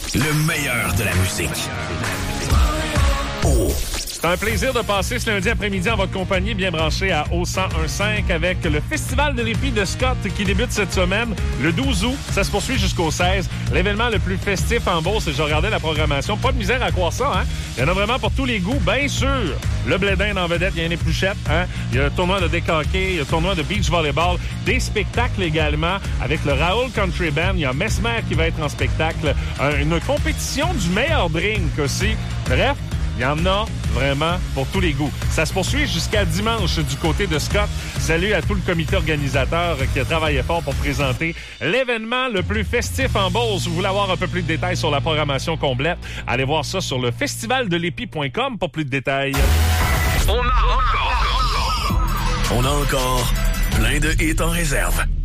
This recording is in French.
Le meilleur de la musique. Oh. C'est un plaisir de passer ce lundi après-midi en votre compagnie, bien branché à O101.5 avec le Festival de l'épi de Scott qui débute cette semaine, le 12 août. Ça se poursuit jusqu'au 16. L'événement le plus festif en Beauce, et je regardais la programmation. Pas de misère à croire ça, hein? Il y en a vraiment pour tous les goûts, bien sûr. Le blé d'Inde en vedette, il y a une épluchette, hein? Il y a le tournoi de décaqué, il y a le tournoi de beach volleyball, des spectacles également avec le Raoul Country Band. Il y a Mesmer qui va être en spectacle, une compétition du meilleur drink aussi. Bref, il y en a vraiment pour tous les goûts. Ça se poursuit jusqu'à dimanche du côté de Scott. Salut à tout le comité organisateur qui a travaillé fort pour présenter l'événement le plus festif en Beauce. Vous voulez avoir un peu plus de détails sur la programmation complète? Allez voir ça sur le festivaldelepi.com pour plus de détails. On a encore plein de hits en réserve.